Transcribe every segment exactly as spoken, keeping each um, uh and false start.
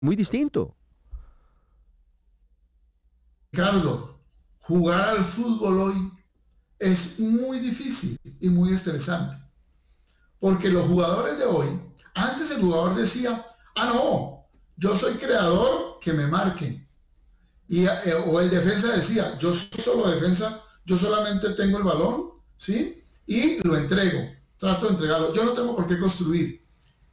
muy distinto. Ricardo, jugar al fútbol hoy es muy difícil y muy estresante, porque los jugadores de hoy, antes el jugador decía, ah, no, yo soy creador, que me marquen. Y, eh, o el defensa decía, yo soy solo defensa, yo solamente tengo el balón, ¿sí? Y lo entrego, trato de entregarlo, yo no tengo por qué construir.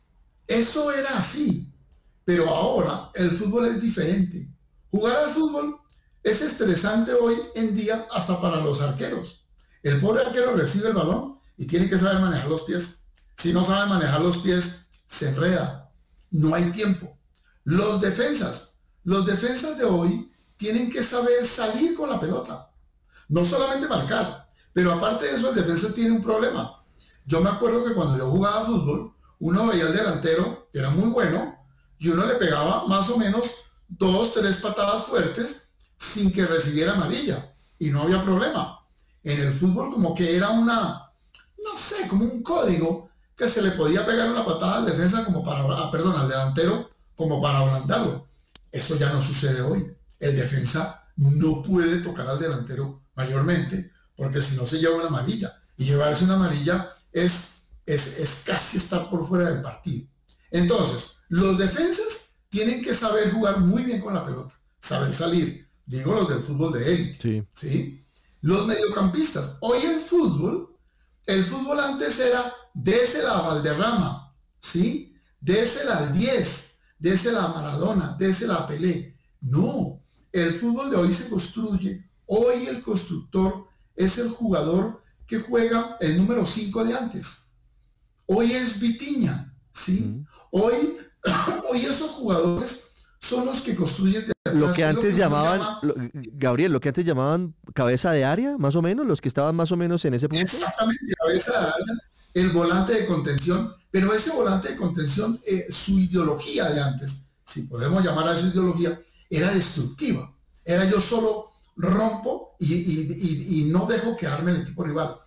Eso era así, pero ahora el fútbol es diferente. Jugar al fútbol es estresante hoy en día hasta para los arqueros. El pobre arquero recibe el balón y tiene que saber manejar los pies. Si no sabe manejar los pies, se enreda. No hay tiempo. Los defensas, los defensas de hoy tienen que saber salir con la pelota. No solamente marcar, pero aparte de eso el defensa tiene un problema. Yo me acuerdo que cuando yo jugaba fútbol, uno veía al delantero, que era muy bueno, y uno le pegaba más o menos dos, tres patadas fuertes sin que recibiera amarilla. Y no había problema. En el fútbol como que era una, no sé, como un código que se le podía pegar una patada al defensa como para, ah, perdón, al delantero como para ablandarlo. Eso ya no sucede hoy. El defensa no puede tocar al delantero mayormente porque si no se lleva una amarilla. Y llevarse una amarilla es, es, es casi estar por fuera del partido. Entonces, los defensas tienen que saber jugar muy bien con la pelota, saber salir. Digo los del fútbol de élite. Sí. ¿Sí? Los mediocampistas. Hoy el fútbol, el fútbol antes era désela a Valderrama, ¿sí? Désela al diez, désela a Maradona, désela a Pelé. No, el fútbol de hoy se construye. Hoy el constructor es el jugador que juega el número cinco de antes. Hoy es Vitinha, ¿sí? Mm. Hoy, hoy esos jugadores son los que construyen de atrás. Lo que Es lo antes que uno llamaban, llama, lo- Gabriel, lo que antes llamaban cabeza de área, más o menos, los que estaban más o menos en ese punto. exactamente, cabeza de área, el volante de contención, pero ese volante de contención, eh, su ideología de antes, si podemos llamar a eso ideología, era destructiva. Era yo solo rompo y, y- y- y no dejo quedarme el equipo rival.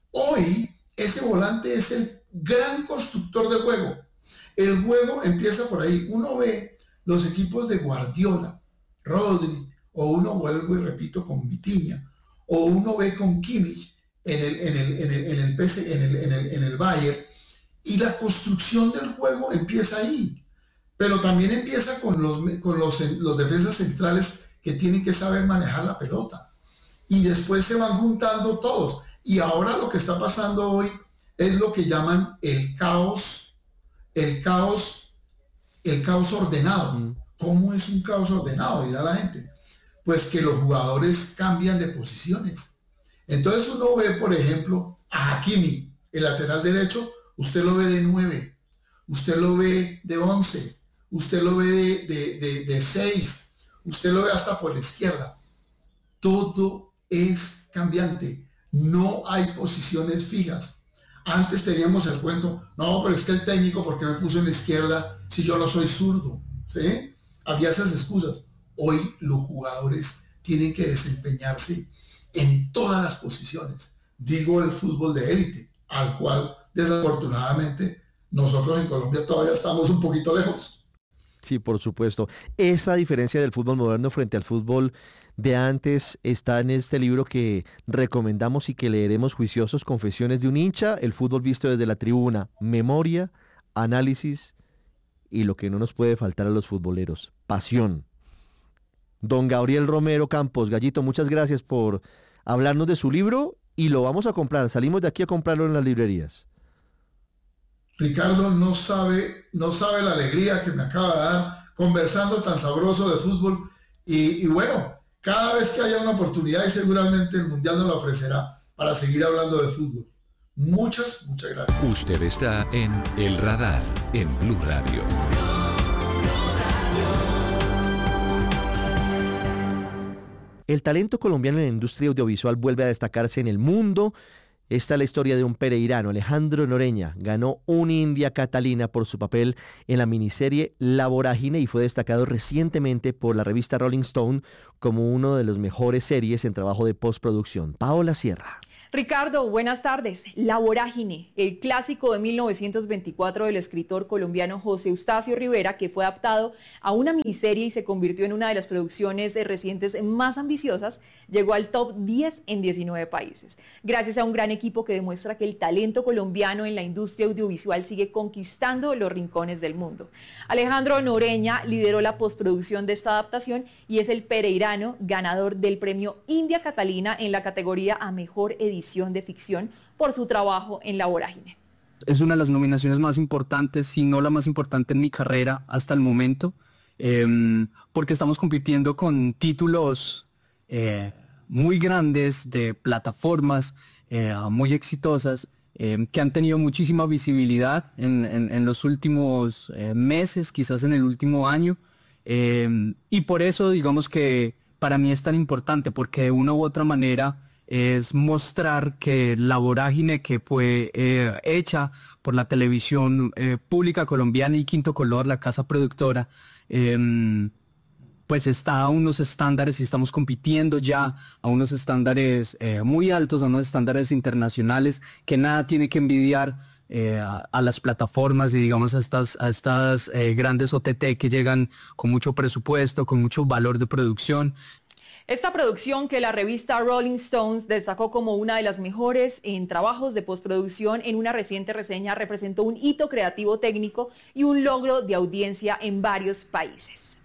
Hoy ese volante es el gran constructor del juego. El juego empieza por ahí. Uno ve los equipos de Guardiola, Rodri, o uno vuelvo y repito con Vitinha, o uno ve con Kimmich en el, en el, en el, en el, P S, en el, en el, en el Bayern, y la construcción del juego empieza ahí. Pero también empieza con los, con los, los defensas centrales que tienen que saber manejar la pelota y después se van juntando todos. Y ahora lo que está pasando hoy es lo que llaman el caos, el caos, el caos ordenado. Mm. ¿Cómo es un caos ordenado? Dirá la gente. Pues que los jugadores cambian de posiciones. Entonces uno ve, por ejemplo, a Hakimi, el lateral derecho, usted lo ve de nueve, usted lo ve de once, usted lo ve de, de, de, de seis, usted lo ve hasta por la izquierda. Todo es cambiante, no hay posiciones fijas. Antes teníamos el cuento, no, pero es que el técnico, ¿por qué me puso en la izquierda si yo no soy zurdo? ¿Sí? Había esas excusas. Hoy los jugadores tienen que desempeñarse en todas las posiciones. Digo el fútbol de élite, al cual desafortunadamente nosotros en Colombia todavía estamos un poquito lejos. Sí, por supuesto. Esa diferencia del fútbol moderno frente al fútbol de antes está en este libro que recomendamos y que leeremos juiciosos, Confesiones de un hincha, el fútbol visto desde la tribuna, memoria, análisis y lo que no nos puede faltar a los futboleros, pasión. Don Gabriel Romero Campos, Gallito, muchas gracias por hablarnos de su libro y lo vamos a comprar. Salimos de aquí a comprarlo en las librerías. Ricardo no sabe, no sabe la alegría que me acaba de dar conversando tan sabroso de fútbol y, y bueno, cada vez que haya una oportunidad y seguramente el Mundial nos la ofrecerá para seguir hablando de fútbol. Muchas, muchas gracias. Usted está en El Radar en Blue Radio. El talento colombiano en la industria audiovisual vuelve a destacarse en el mundo. Esta es la historia de un pereirano, Alejandro Noreña. Ganó un India Catalina por su papel en la miniserie La Vorágine y fue destacado recientemente por la revista Rolling Stone como uno de los mejores series en trabajo de postproducción. Paola Sierra. Ricardo, buenas tardes. La Vorágine, el clásico de mil novecientos veinticuatro del escritor colombiano José Eustacio Rivera, que fue adaptado a una miniserie y se convirtió en una de las producciones recientes más ambiciosas, llegó al top diez en diecinueve países, gracias a un gran equipo que demuestra que el talento colombiano en la industria audiovisual sigue conquistando los rincones del mundo. Alejandro Noreña lideró la postproducción de esta adaptación y es el pereirano ganador del premio India Catalina en la categoría a Mejor Edición de ficción por su trabajo en La Vorágine. Es una de las nominaciones más importantes, si no la más importante en mi carrera hasta el momento, eh, porque estamos compitiendo con títulos eh, muy grandes de plataformas eh, muy exitosas eh, que han tenido muchísima visibilidad en, en, en los últimos eh, meses, quizás en el último año, eh, y por eso digamos que para mí es tan importante, porque de una u otra manera es mostrar que La Vorágine, que fue eh, hecha por la televisión eh, pública colombiana y Quinto Color, la casa productora, eh, pues está a unos estándares y estamos compitiendo ya a unos estándares eh, muy altos, a unos estándares internacionales que nada tiene que envidiar eh, a, a las plataformas y digamos a estas, a estas eh, grandes O T T que llegan con mucho presupuesto, con mucho valor de producción. Esta producción, que la revista Rolling Stones destacó como una de las mejores en trabajos de postproducción en una reciente reseña, representó un hito creativo técnico y un logro de audiencia en varios países.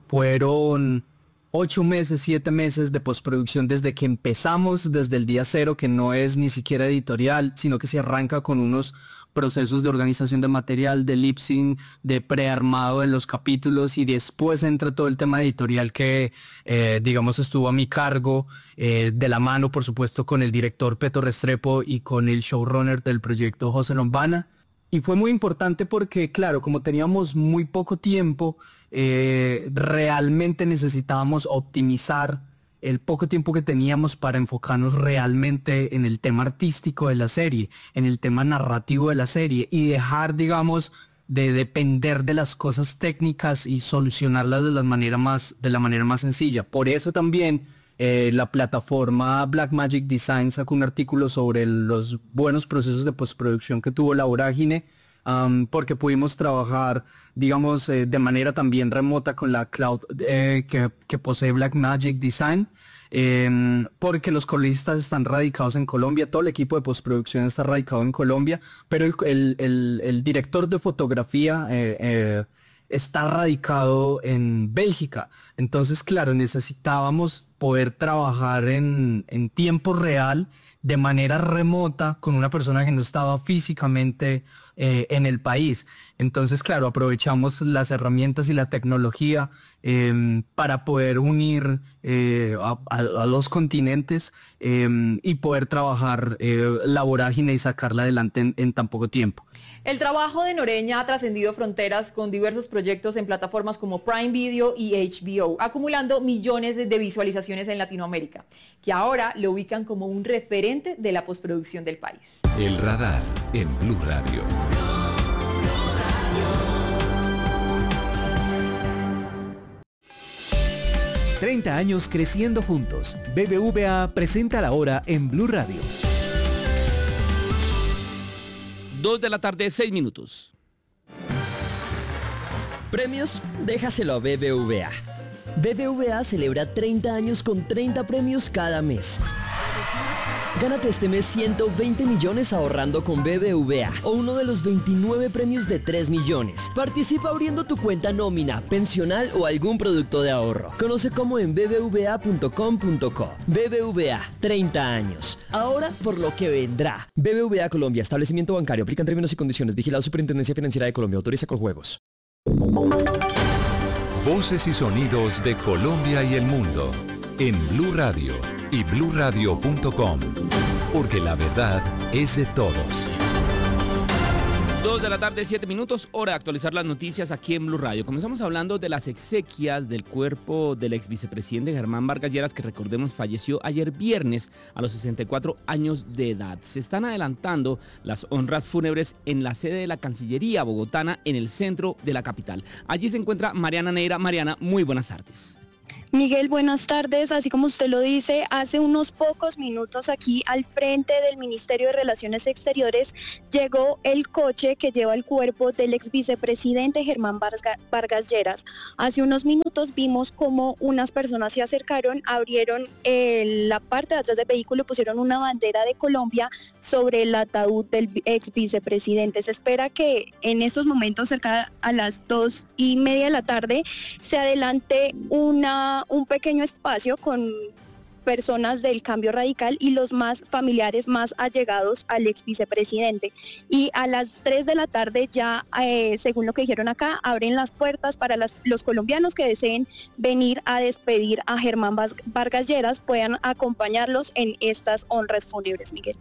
Fueron ocho meses, siete meses de postproducción desde que empezamos, desde el día cero, que no es ni siquiera editorial, sino que se arranca con unos procesos de organización de material, de lip sync, de prearmado de los capítulos, y después entra todo el tema editorial que eh, digamos estuvo a mi cargo, eh, de la mano por supuesto con el director Peto Restrepo y con el showrunner del proyecto José Lombana. Y fue muy importante porque, claro, como teníamos muy poco tiempo, eh, realmente necesitábamos optimizar el poco tiempo que teníamos para enfocarnos realmente en el tema artístico de la serie, en el tema narrativo de la serie, y dejar, digamos, de depender de las cosas técnicas y solucionarlas de la manera más, de la manera más sencilla. Por eso también eh, la plataforma Blackmagic Design sacó un artículo sobre los buenos procesos de postproducción que tuvo La Vorágine, Um, porque pudimos trabajar, digamos, eh, de manera también remota con la cloud eh, que, que posee Blackmagic Design, eh, porque los coloristas están radicados en Colombia, todo el equipo de postproducción está radicado en Colombia, pero el, el, el, el director de fotografía eh, eh, está radicado en Bélgica. Entonces, claro, necesitábamos poder trabajar en, en tiempo real, de manera remota, con una persona que no estaba físicamente eh, en el país. Entonces, claro, aprovechamos las herramientas y la tecnología eh, para poder unir eh, a, a, a los continentes eh, y poder trabajar eh, La Vorágine y sacarla adelante en, en tan poco tiempo. El trabajo de Noreña ha trascendido fronteras con diversos proyectos en plataformas como Prime Video y H B O, acumulando millones de visualizaciones en Latinoamérica, que ahora lo ubican como un referente de la postproducción del país. El Radar en Blue Radio. treinta años creciendo juntos. B B V A presenta la hora en Blue Radio. dos de la tarde, seis minutos. Premios, déjaselo a B B V A. B B V A celebra treinta años con treinta premios cada mes. Gánate este mes ciento veinte millones ahorrando con B B V A o uno de los veintinueve premios de tres millones. Participa abriendo tu cuenta nómina, pensional o algún producto de ahorro. Conoce cómo en b b v a punto com punto co. B B V A, treinta años. Ahora por lo que vendrá. B B V A Colombia, establecimiento bancario. Aplican términos y condiciones. Vigilado Superintendencia Financiera de Colombia. Autoriza con juegos. Voces y sonidos de Colombia y el mundo en Blue Radio y blue radio punto com, porque la verdad es de todos. dos de la tarde, siete minutos, hora de actualizar las noticias aquí en Blue Radio. Comenzamos hablando de las exequias del cuerpo del ex vicepresidente Germán Vargas Lleras, que recordemos falleció ayer viernes a los sesenta y cuatro años de edad. Se están adelantando las honras fúnebres en la sede de la Cancillería bogotana, en el centro de la capital. Allí se encuentra Mariana Neira. Mariana, muy buenas tardes. Miguel, buenas tardes. Así como usted lo dice, hace unos pocos minutos aquí al frente del Ministerio de Relaciones Exteriores llegó el coche que lleva el cuerpo del ex vicepresidente Germán Vargas Lleras. Hace unos minutos vimos cómo unas personas se acercaron, abrieron eh, la parte de atrás del vehículo y pusieron una bandera de Colombia sobre el ataúd del ex vicepresidente. Se espera que en estos momentos, cerca a las dos y media de la tarde, se adelante una un pequeño espacio con personas del Cambio Radical y los más familiares más allegados al ex vicepresidente. Y a las tres de la tarde ya, eh, según lo que dijeron acá, abren las puertas para las, los colombianos que deseen venir a despedir a Germán Vargas Lleras, puedan acompañarlos en estas honras fúnebres, Miguel.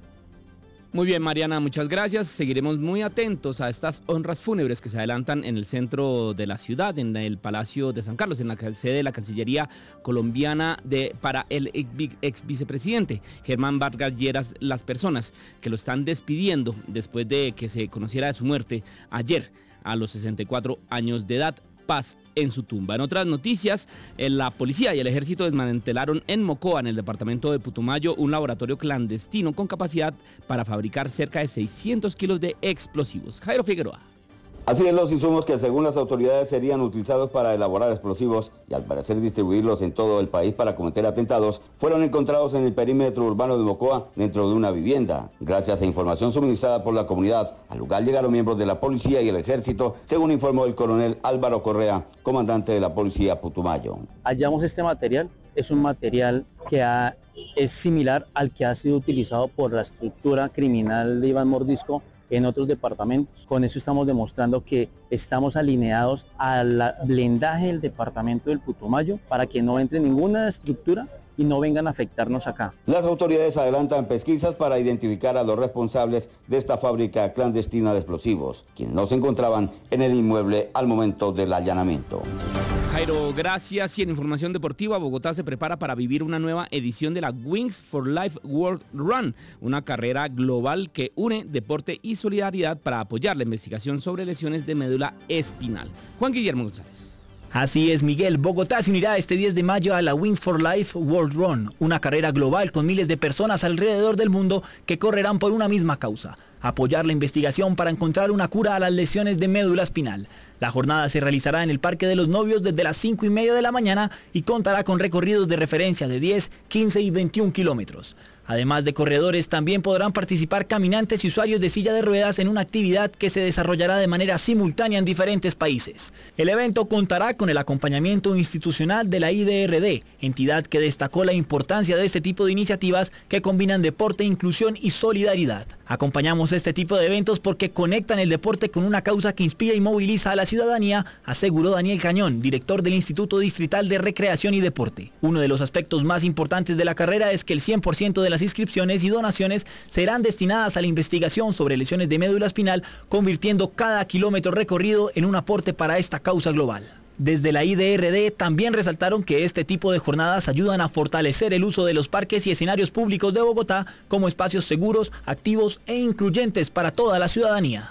Muy bien, Mariana, muchas gracias. Seguiremos muy atentos a estas honras fúnebres que se adelantan en el centro de la ciudad, en el Palacio de San Carlos, en la sede de la Cancillería colombiana de, para el ex vicepresidente Germán Vargas Lleras, las personas que lo están despidiendo después de que se conociera de su muerte ayer a los sesenta y cuatro años de edad. Paz en su tumba. En otras noticias, la policía y el ejército desmantelaron en Mocoa, en el departamento de Putumayo, un laboratorio clandestino con capacidad para fabricar cerca de seiscientos kilos de explosivos. Jairo Figueroa. Así es, los insumos que según las autoridades serían utilizados para elaborar explosivos y al parecer distribuirlos en todo el país para cometer atentados, fueron encontrados en el perímetro urbano de Mocoa dentro de una vivienda. Gracias a información suministrada por la comunidad, al lugar llegaron miembros de la policía y el ejército, según informó el coronel Álvaro Correa, comandante de la policía Putumayo. Hallamos este material, es un material que ha, es similar al que ha sido utilizado por la estructura criminal de Iván Mordisco en otros departamentos. Con eso estamos demostrando que estamos alineados al blindaje del departamento del Putumayo para que no entre ninguna estructura y no vengan a afectarnos acá. Las autoridades adelantan pesquisas para identificar a los responsables de esta fábrica clandestina de explosivos, quienes no se encontraban en el inmueble al momento del allanamiento. Jairo, gracias. Y en información deportiva, Bogotá se prepara para vivir una nueva edición de la Wings for Life World Run, una carrera global que une deporte y solidaridad para apoyar la investigación sobre lesiones de médula espinal. Juan Guillermo González. Así es, Miguel. Bogotá se unirá este diez de mayo a la Wings for Life World Run, una carrera global con miles de personas alrededor del mundo que correrán por una misma causa: apoyar la investigación para encontrar una cura a las lesiones de médula espinal. La jornada se realizará en el Parque de los Novios desde las cinco y media de la mañana y contará con recorridos de referencia de diez, quince y veintiún kilómetros. Además de corredores, también podrán participar caminantes y usuarios de silla de ruedas en una actividad que se desarrollará de manera simultánea en diferentes países. El evento contará con el acompañamiento institucional de la I D R D, entidad que destacó la importancia de este tipo de iniciativas que combinan deporte, inclusión y solidaridad. Acompañamos este tipo de eventos porque conectan el deporte con una causa que inspira y moviliza a la ciudadanía, aseguró Daniel Cañón, director del Instituto Distrital de Recreación y Deporte. Uno de los aspectos más importantes de la carrera es que el cien por ciento de las inscripciones y donaciones serán destinadas a la investigación sobre lesiones de médula espinal, convirtiendo cada kilómetro recorrido en un aporte para esta causa global. Desde la I D R D también resaltaron que este tipo de jornadas ayudan a fortalecer el uso de los parques y escenarios públicos de Bogotá como espacios seguros, activos e incluyentes para toda la ciudadanía.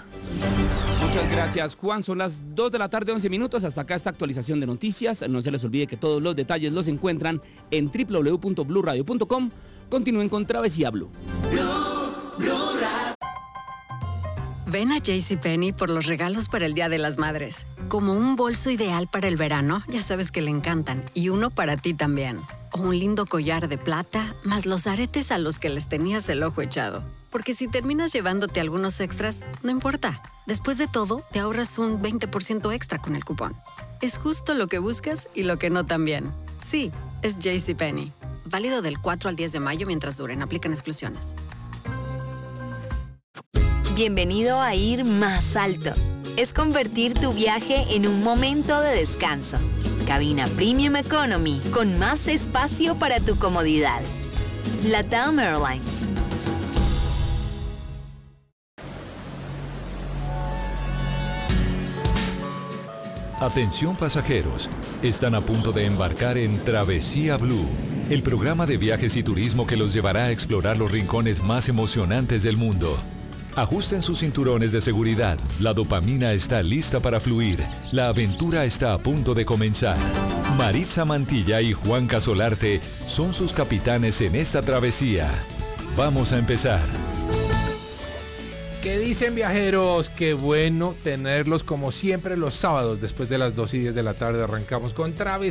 Muchas gracias, Juan. Son las dos de la tarde, once minutos. Hasta acá esta actualización de noticias. No se les olvide que todos los detalles los encuentran en doble u doble u doble u punto blue radio punto com. Continúen con Travesía Blue. Ven a JCPenney por los regalos para el Día de las Madres. Como un bolso ideal para el verano, ya sabes que le encantan, y uno para ti también. O un lindo collar de plata, más los aretes a los que les tenías el ojo echado. Porque si terminas llevándote algunos extras, no importa. Después de todo, te ahorras un veinte por ciento extra con el cupón. Es justo lo que buscas y lo que no también. Sí, es JCPenney. Válido del cuatro al diez de mayo mientras duren. Aplican exclusiones. Bienvenido a ir más alto. Es convertir tu viaje en un momento de descanso. Cabina Premium Economy con más espacio para tu comodidad. LATAM Airlines. Atención pasajeros, están a punto de embarcar en Travesía Blue, el programa de viajes y turismo que los llevará a explorar los rincones más emocionantes del mundo. Ajusten sus cinturones de seguridad, la dopamina está lista para fluir, la aventura está a punto de comenzar. Maritza Mantilla y Juan Casolarte son sus capitanes en esta travesía. Vamos a empezar. ¿Qué dicen, viajeros? Qué bueno tenerlos como siempre los sábados después de las dos y diez de la tarde. Arrancamos con Travesía